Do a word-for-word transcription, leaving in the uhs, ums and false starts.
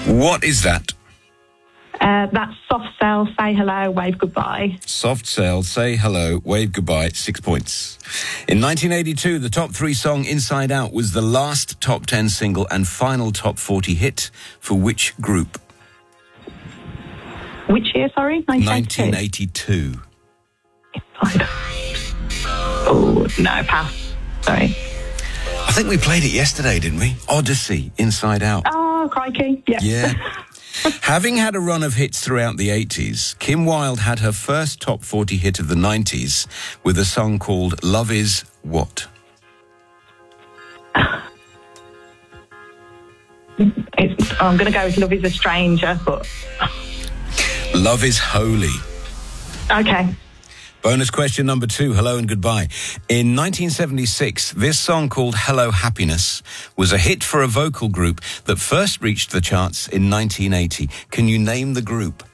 What is that? Uh, that's Soft Cell, Say Hello, Wave Goodbye. Soft Cell, Say Hello, Wave Goodbye, six points. In nineteen eighty-two, the top three song Inside Out was the last top ten single and final top forty hit for which group? Which year, sorry? nineteen eighty-two. Inside Out. Oh, no, pass. Sorry. I think we played it yesterday, didn't we? Odyssey, Inside Out. Oh, crikey. Yeah. Yeah. Having had a run of hits throughout the eighties, Kim Wilde had her first top forty hit of the nineties with a song called Love Is What? It's, oh, I'm going to go with Love Is a Stranger, but... Love Is Holy. Okay. Bonus question number two, hello and goodbye. In nineteen seventy-six, this song called Hello Happiness was a hit for a vocal group that first reached the charts in nineteen eighty. Can you name the group?